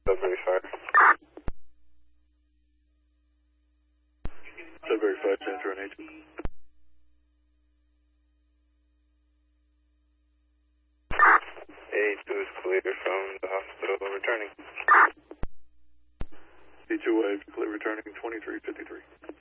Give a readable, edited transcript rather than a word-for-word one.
Sudbury Fire. Sudbury 5, Center on agent. A2 is clear from the hospital returning. C2 wave, clear returning 2353.